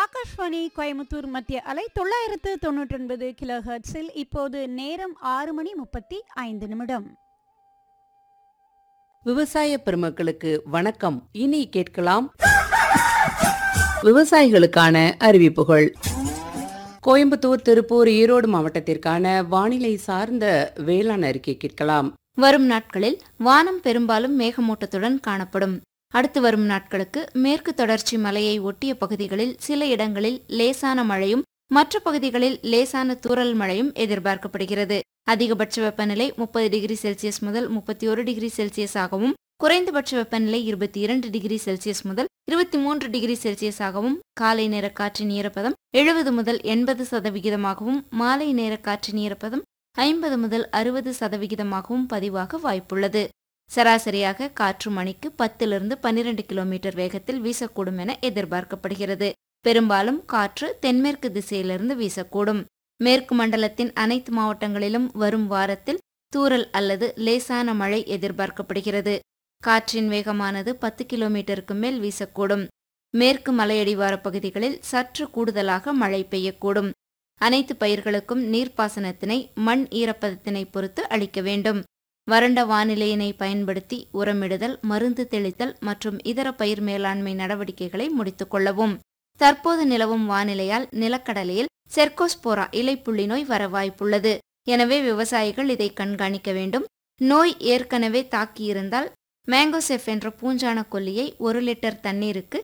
ஆகாஷ்வாணி கோயமுத்தூர் மத்திய அலை 999 கிலோ ஹெர்ட்ஸில் இப்போது நேரம் 6:35. விவசாய பெருமக்களுக்கு வணக்கம். இனி கேட்கலாம் விவசாயிகளுக்கான அறிவிப்புகள். கோயம்புத்தூர், திருப்பூர், ஈரோடு மாவட்டத்திற்கான வானிலை சார்ந்த வேளாண் அறிக்கை கேட்கலாம். வரும் நாட்களில் வானம் பெரும்பாலும் மேகமூட்டத்துடன் காணப்படும். அடுத்து வரும் நாட்களுக்கு மேற்கு தொடர்ச்சி மலையை ஒட்டிய பகுதிகளில் சில இடங்களில் லேசான மழையும் மற்ற பகுதிகளில் லேசான தூறல் மழையும் எதிர்பார்க்கப்படுகிறது. அதிகபட்ச வெப்பநிலை 30 டிகிரி செல்சியஸ் முதல் 31 டிகிரி செல்சியஸ் ஆகவும், குறைந்தபட்ச வெப்பநிலை 22 டிகிரி செல்சியஸ் முதல் 23 டிகிரி செல்சியஸ் ஆகவும், காலை நேர காற்றின் ஈரப்பதம் 70 முதல் 80% மாலை நேர காற்றின் ஈரப்பதம் 50 முதல் 60% பதிவாக வாய்ப்புள்ளது. சராசரியாக காற்று மணிக்கு 10 - 12 கிலோமீட்டர் வேகத்தில் வீசக்கூடும் என எதிர்பார்க்கப்படுகிறது. பெரும்பாலும் காற்று தென்மேற்கு திசையிலிருந்து வீசக்கூடும். மேற்கு மண்டலத்தின் அனைத்து மாவட்டங்களிலும் வரும் வாரத்தில் தூறல் அல்லது லேசான மழை எதிர்பார்க்கப்படுகிறது. காற்றின் வேகமானது 10 கிலோமீட்டருக்கு மேல் வீசக்கூடும். மேற்கு மலையடிவார பகுதிகளில் சற்று கூடுதலாக மழை பெய்யக்கூடும். அனைத்து பயிர்களுக்கும் நீர்ப்பாசனத்தினை மண் ஈரப்பதத்தினை பொறுத்து அளிக்க வேண்டும். வறண்ட வானிலையினை பயன்படுத்தி உரமிடுதல், மருந்து தெளித்தல் மற்றும் இதர பயிர் மேலாண்மை நடவடிக்கைகளை முடித்துக் கொள்ளவும். தற்போது நிலவும் வானிலையால் நிலக்கடலையில் செர்கோஸ்போரா இலைப்புள்ளி நோய் வர வாய்ப்புள்ளது. எனவே விவசாயிகள் இதை கண்காணிக்க வேண்டும். நோய் ஏற்கனவே தாக்கியிருந்தால் மேங்கோசெஃப் என்ற பூஞ்சான கொல்லியை 1 லிட்டர் தண்ணீருக்கு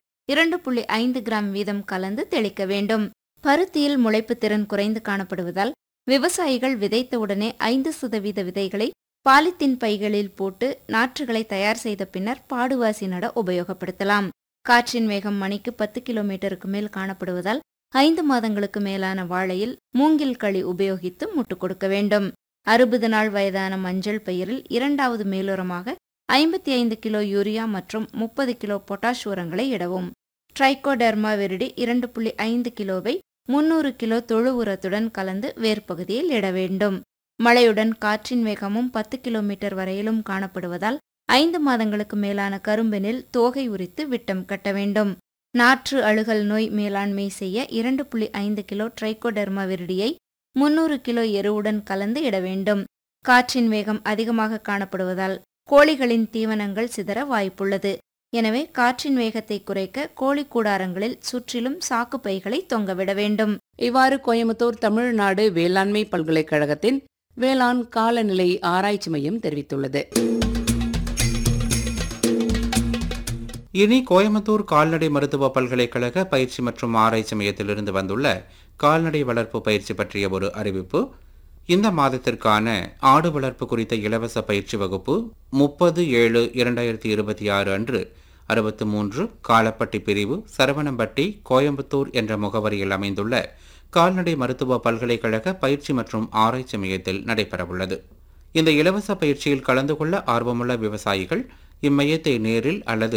2.5 கிராம் வீதம் கலந்து தெளிக்க வேண்டும். பருத்தியில் முளைப்பு திறன் குறைந்து காணப்படுவதால் விவசாயிகள் விதைத்தவுடனே 5% விதைகளை பாலித்தீன் பைகளில் போட்டு நாற்றுகளை தயார் செய்த பின்னர் பாடுவாசி நட உபயோகப்படுத்தலாம். காற்றின் வேகம் மணிக்கு 10 கிலோமீட்டருக்கு மேல் காணப்படுவதால் 5 மாதங்களுக்கு மேலான வாழையில் மூங்கில் களி உபயோகித்து முட்டு கொடுக்க வேண்டும். 60 நாள் வயதான மஞ்சள் பயிரில் 2வது மேலுரமாக 55 கிலோ யூரியா மற்றும் 30 கிலோ பொட்டாஷ் உரங்களை இடவும். ட்ரைகோடெர்மா விரிடி 2.5 கிலோவை 300 கிலோ தொழு உரத்துடன் கலந்து வேர்பகுதியில் இட வேண்டும். மழையுடன் காற்றின் வேகமும் 10 கிலோமீட்டர் வரையிலும் காணப்படுவதால் 5 மாதங்களுக்கு மேலான கரும்பினில் தோகை உரித்து விட்டம் கட்ட வேண்டும். நாற்று அழுகல் நோய் மேலாண்மை செய்ய 2.5 கிலோ ட்ரைகோடெர்மா விரிடியை 300 கிலோ எருவுடன் கலந்து இட வேண்டும். காற்றின் வேகம் அதிகமாக காணப்படுவதால் கோழிகளின் தீவனங்கள் சிதற வாய்ப்புள்ளது. எனவே காற்றின் வேகத்தை குறைக்க கோழி கூடாரங்களில் சுற்றிலும் சாக்கு பைகளை தொங்கவிட வேண்டும். இவ்வாறு கோயம்புத்தூர் தமிழ்நாடு வேளாண்மை பல்கலைக்கழகத்தின் வேளாண் காலநிலை ஆராய்ச்சி மையம் தெரிவித்துள்ளது. இனி கோயம்புத்தூர் கால்நடை மருத்துவ பல்கலைக்கழக பயிற்சி மற்றும் ஆராய்ச்சி மையத்திலிருந்து வந்துள்ள கால்நடை வளர்ப்பு பயிற்சி பற்றிய ஒரு அறிவிப்பு. இந்த மாதத்திற்கான ஆடு வளர்ப்பு குறித்த இலவச பயிற்சி வகுப்பு 30/7/2026 அன்று 63 காலப்பட்டி பிரிவு, சரவணம்பட்டி, கோயம்புத்தூர் என்ற முகவரியில் அமைந்துள்ள கால்நடை மருத்துவ பல்கலைக்கழக பயிற்சி மற்றும் ஆராய்ச்சி மையத்தில் நடைபெறவுள்ளது. இந்த இலவச பயிற்சியில் கலந்து கொள்ள ஆர்வமுள்ள விவசாயிகள் இம்மையத்தை நேரில் அல்லது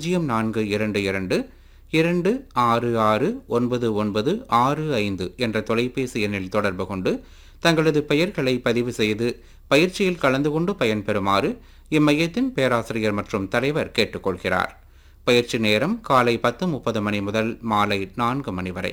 0422-266-9965 என்ற தொலைபேசி எண்ணில் தொடர்பு கொண்டு தங்களது பெயர்களை பதிவு செய்து பயிற்சியில் கலந்து கொண்டு பயன்பெறுமாறு இம்மையத்தின் பேராசிரியர் மற்றும் தலைவர் கேட்டுக்கொள்கிறார். பயிற்சி நேரம் காலை 10:30 மணி முதல் மாலை 4 மணி வரை.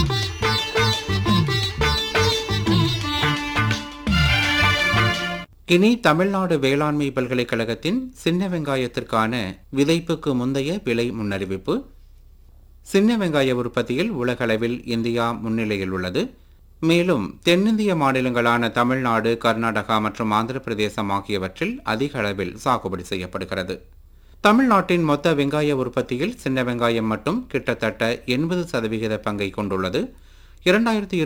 இனி தமிழ்நாடு வேளாண்மை பல்கலைக்கழகத்தின் சின்ன வெங்காயத்திற்கான விதைப்புக்கு முந்தைய விலை முன்னறிவிப்பு. சின்ன வெங்காய உற்பத்தியில் உலகளவில் இந்தியா முன்னிலையில் உள்ளது. மேலும் தென்னிந்திய மாநிலங்களான தமிழ்நாடு, கர்நாடகா மற்றும் ஆந்திர பிரதேசம் ஆகியவற்றில் அதிக அளவில் சாகுபடி செய்யப்படுகிறது. தமிழ்நாட்டின் மொத்த வெங்காய உற்பத்தியில் சின்ன வெங்காயம் மட்டும் கிட்டத்தட்ட 80% பங்கை கொண்டுள்ளது. 2020